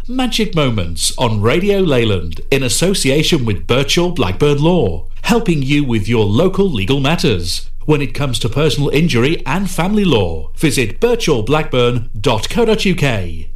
Magic Moments on Radio Leyland in association with Birchall Blackburn Law, helping you with your local legal matters. When it comes to personal injury and family law, visit birchallblackburn.co.uk.